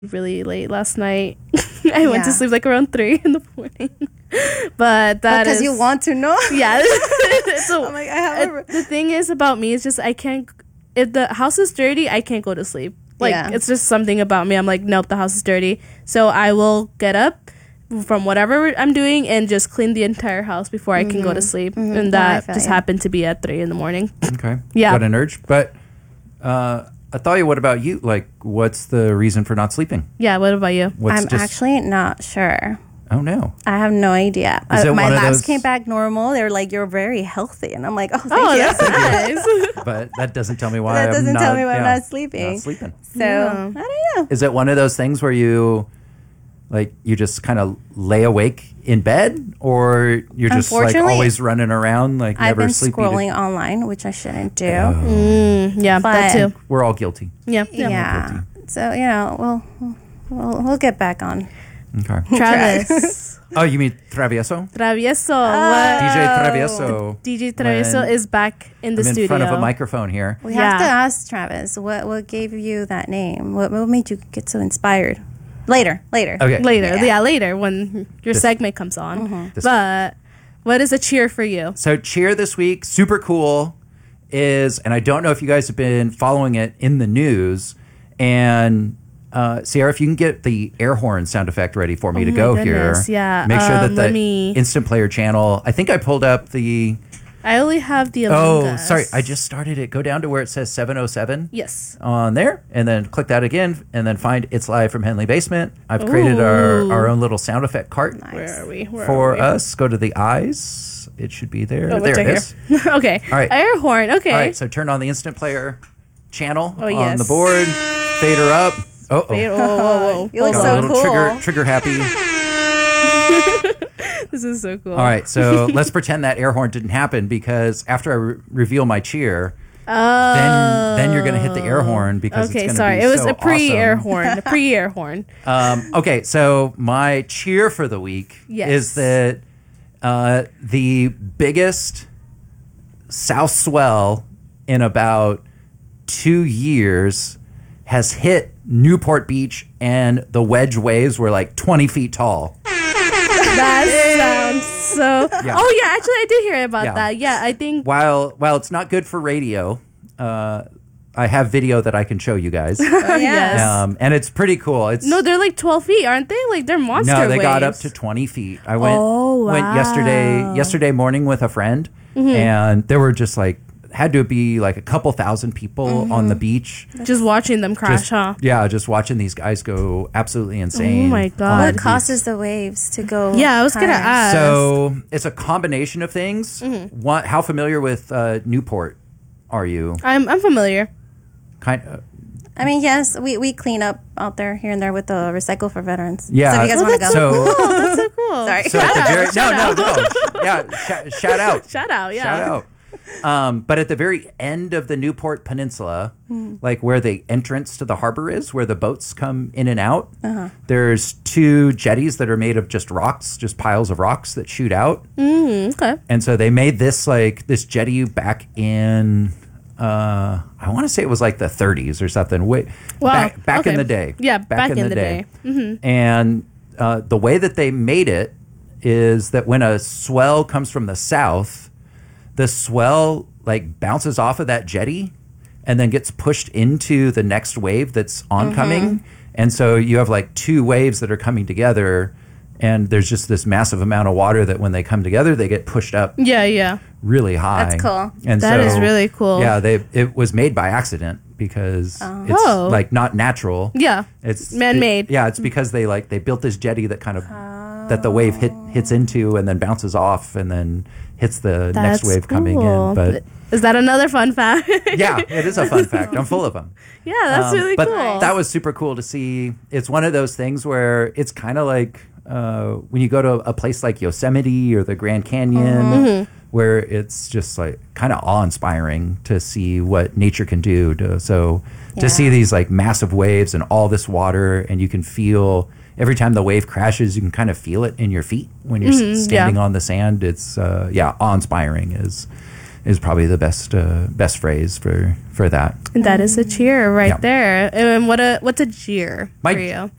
really late last night. I went to sleep like around 3 in the morning. But that because you want to know. Yeah. So I'm like, I have the thing is about me is just I can't. If the house is dirty, I can't go to sleep. Like it's just something about me. I'm like, nope, the house is dirty. So I will get up from whatever I'm doing and just clean the entire house before I can go to sleep. And that just happened to be at 3 in the morning. Okay. Yeah. Got an urge. But Athalia, what about you? Like, what's the reason for not sleeping? Yeah, what about you? I'm actually not sure. Oh, no. I have no idea. My labs came back normal. They were like, you're very healthy. And I'm like, oh, thank you. That's nice. But that doesn't tell me why I'm not sleeping. Not sleeping. So, I don't know. Is it one of those things where you just kind of lay awake in bed, or you're just like always running around, like never sleeping? I've been scrolling online, which I shouldn't do. Yeah, but that too. We're all guilty. Yeah. So, we'll get back on. Okay. Travis. Oh, you mean Travieso? Travieso. DJ Travieso. DJ Travieso is back in the studio. In front of a microphone here. We have to ask Travis, what gave you that name? What made you get so inspired? Later. Okay. Later when your segment comes on. But what is a cheer for you? So cheer this week, super cool, is, and I don't know if you guys have been following it in the news, and Sierra, if you can get the air horn sound effect ready for me to go here. Yeah. Make sure that the Instant Player channel, I think I pulled up the... I only have the Among Us. Sorry. I just started it. Go down to where it says 707. Yes. On there, and then click that again, and then find It's Live from Henley Basement. I've created our own little sound effect cart. Nice. Where are we? For us. Go to the eyes. It should be there. Oh, there it is. Okay. All right. Air horn. Okay. All right. So turn on the Instant Player channel on the yes. board. Fade her up. Whoa. You look so cool. Trigger happy. This is so cool. All right, so let's pretend that air horn didn't happen, because after I reveal my cheer, then you're going to hit the air horn, because it's going to be it was so a pre-air awesome. horn. A pre-air horn. Okay, so my cheer for the week is that the biggest south swell in about 2 years has hit Newport Beach, and the wedge waves were like 20 feet tall. That sounds so... Yeah. Oh, yeah, actually, I did hear about that. Yeah, I think... While it's not good for radio, I have video that I can show you guys. Yes. And it's pretty cool. No, they're like 12 feet, aren't they? Like, they're monster No, they waves. got up to 20 feet. I went wow. yesterday morning with a friend, and there were just like... had to be like a couple thousand people on the beach. Just watching them crash, huh? Yeah, just watching these guys go absolutely insane. Oh my God. What causes the waves to go? Yeah, I was going to ask. So it's a combination of things. One, how familiar with Newport are you? I'm familiar. Kind of. I mean, yes, we clean up out there here and there with the Recycle for Veterans. Yeah. So if you guys want to go. So, That's so cool. Sorry. So at the very, no. Yeah, shout out. Shout out, yeah. Shout out. But at the very end of the Newport Peninsula, like where the entrance to the harbor is, where the boats come in and out, there's 2 jetties that are made of just rocks, just piles of rocks that shoot out. Okay. And so they made this jetty back in, I want to say it was like the 30s or something. Back in the day. Yeah, back in the day. And the way that they made it is that when a swell comes from the south, the swell like bounces off of that jetty and then gets pushed into the next wave that's oncoming. And so you have like 2 waves that are coming together, and there's just this massive amount of water that when they come together, they get pushed up really high. That's cool. And that is really cool. Yeah, it was made by accident because it's like not natural. Yeah. It's man-made. it's because they built this jetty that kind of that the wave hits into and then bounces off and then hits the next wave coming in. But is that another fun fact? Yeah, it is a fun fact. I'm full of them. Yeah, that's really cool. But that was super cool to see. It's one of those things where it's kind of like when you go to a place like Yosemite or the Grand Canyon, where it's just like kind of awe-inspiring to see what nature can do. To see these like massive waves and all this water, and you can feel every time the wave crashes, you can kind of feel it in your feet when you're standing on the sand. It's awe-inspiring is probably the best phrase for that. And that is a cheer right there. And what's a jeer for you?